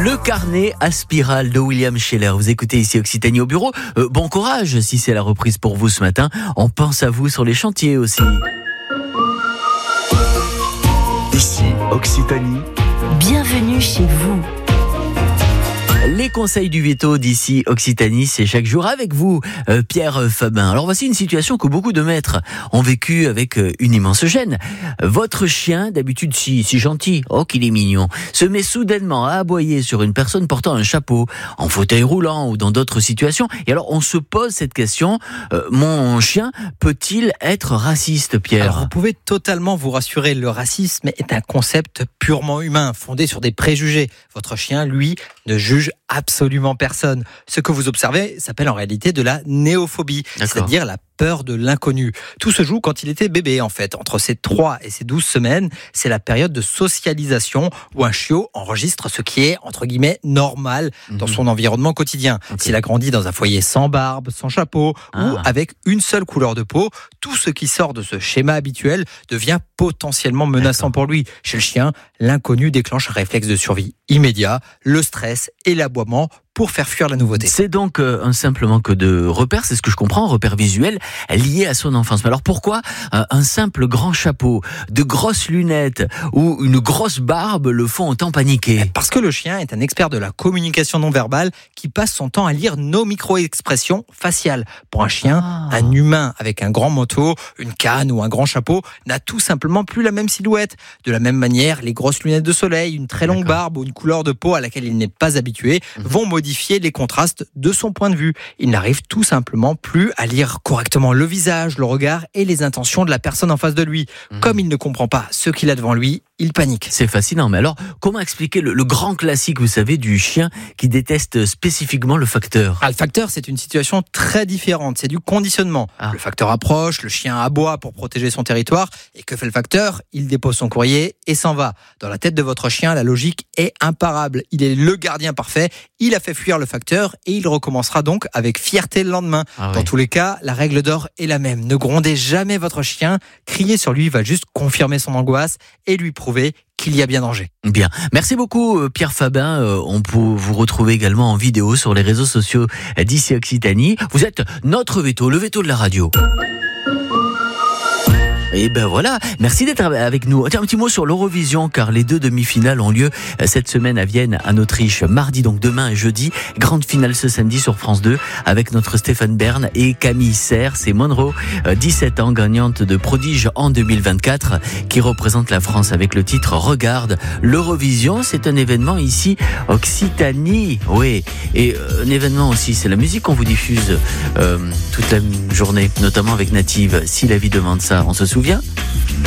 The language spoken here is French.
Le carnet à spirale de William Scheller. Vous écoutez ici Occitanie au bureau. Bon courage si c'est la reprise pour vous ce matin. On pense à vous sur les chantiers aussi. Ici Occitanie. Bienvenue chez vous. Les conseils du veto d'ici Occitanie, c'est chaque jour avec vous, Pierre Fabin. Alors voici une situation que beaucoup de maîtres ont vécue avec une immense gêne. Votre chien, d'habitude si gentil, oh qu'il est mignon, se met soudainement à aboyer sur une personne portant un chapeau, en fauteuil roulant ou dans d'autres situations. Et alors on se pose cette question, mon chien peut-il être raciste, Pierre ? Alors vous pouvez totalement vous rassurer, le racisme est un concept purement humain, fondé sur des préjugés. Votre chien, lui, ne juge absolument personne. Ce que vous observez s'appelle en réalité de la néophobie, c'est-à-dire la peur de l'inconnu. Tout se joue quand il était bébé, en fait. Entre ses 3 et ses 12 semaines, c'est la période de socialisation où un chiot enregistre ce qui est, entre guillemets, normal dans son environnement quotidien. S'il a grandi dans un foyer sans barbe, sans chapeau ou avec une seule couleur de peau, tout ce qui sort de ce schéma habituel devient potentiellement menaçant pour lui. Chez le chien, l'inconnu déclenche un réflexe de survie immédiat, le stress et l'aboiement pour faire fuir la nouveauté. C'est donc un simple manque de repères, c'est ce que je comprends, repères visuels liés à son enfance. Mais alors pourquoi un simple grand chapeau, de grosses lunettes ou une grosse barbe le font autant paniquer ? Parce que le chien est un expert de la communication non verbale qui passe son temps à lire nos micro-expressions faciales. Pour un chien, un humain avec un grand manteau, une canne ou un grand chapeau n'a tout simplement plus la même silhouette. De la même manière, les grosses lunettes de soleil, une très longue barbe ou une couleur de peau à laquelle il n'est pas habitué vont modifier les contrastes de son point de vue. Il n'arrive tout simplement plus à lire correctement le visage, le regard et les intentions de la personne en face de lui. Comme il ne comprend pas ce qu'il a devant lui, il panique. C'est fascinant, mais alors comment expliquer le grand classique, vous savez, du chien qui déteste spécifiquement le facteur ? Le facteur, c'est une situation très différente, c'est du conditionnement. Le facteur approche, le chien aboie pour protéger son territoire, et que fait le facteur ? Il dépose son courrier et s'en va. Dans la tête de votre chien, la logique est imparable. Il est le gardien parfait, il a fait fuir le facteur et il recommencera donc avec fierté le lendemain. Dans tous les cas, la règle d'or est la même. Ne grondez jamais votre chien, crier sur lui va juste confirmer son angoisse et lui prouver qu'il y a bien danger. Bien. Merci beaucoup Pierre Fabin. On peut vous retrouver également en vidéo sur les réseaux sociaux d'ici Occitanie. Vous êtes notre veto, le veto de la radio. Et ben voilà, merci d'être avec nous. Tiens, un petit mot sur l'Eurovision, car les 2 demi-finales ont lieu cette semaine à Vienne, en Autriche, mardi, donc demain et jeudi. Grande finale ce samedi sur France 2, avec notre Stéphane Bern et Camille Serre. C'est Monroe, 17 ans, gagnante de Prodige en 2024, qui représente la France avec le titre Regarde. L'Eurovision, c'est un événement ici, Occitanie. Oui, et un événement aussi, c'est la musique qu'on vous diffuse toute la journée, notamment avec Native. Si la vie demande ça, on se souvient ?